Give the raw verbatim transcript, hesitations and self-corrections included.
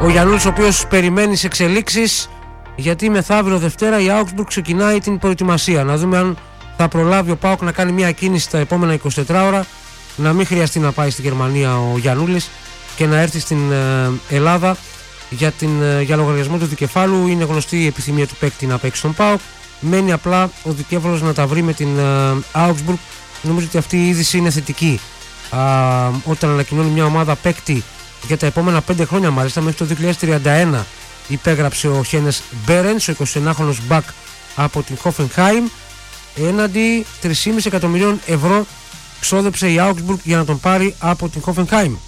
Ο Γιαννούλης, ο οποίος περιμένει σε εξελίξεις, γιατί μεθαύριο Δευτέρα η Augsburg ξεκινάει την προετοιμασία. Να δούμε αν θα προλάβει ο ΠΑΟΚ να κάνει μια κίνηση τα επόμενα εικοσιτέσσερις ώρα, να μην χρειαστεί να πάει στη Γερμανία ο Γιαννούλης και να έρθει στην Ελλάδα για, την, για λογαριασμό του δικεφάλου. Είναι γνωστή η επιθυμία του παίκτη να παίξει στον ΠΑΟΚ. Μένει απλά ο δικέφαλος να τα βρει με την Augsburg. Νομίζω ότι αυτή η είδηση είναι θετική. Α, όταν ανακοινώνει μια ομάδα παίκτη για τα επόμενα πέντε χρόνια, μάλιστα μέχρι το δύο χιλιάδες τριάντα ένα, υπέγραψε ο Χένες Μπέρενς, ο εικοσιενάχρονος μπακ από την Hoffenheim. Έναντι τρία κόμμα πέντε εκατομμυρίων ευρώ ξόδεψε η Augsburg για να τον πάρει από την Hoffenheim.